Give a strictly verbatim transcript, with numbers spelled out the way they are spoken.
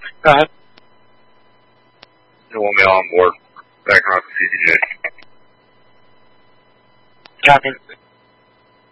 Go ahead. You want me on board. Back on C D J. Captain.